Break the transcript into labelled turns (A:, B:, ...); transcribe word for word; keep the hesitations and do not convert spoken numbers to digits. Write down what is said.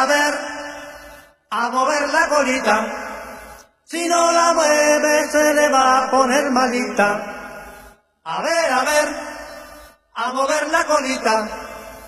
A: a ver, a mover la colita. Si no la mueve se le va a poner malita. A ver, a ver, a mover la colita.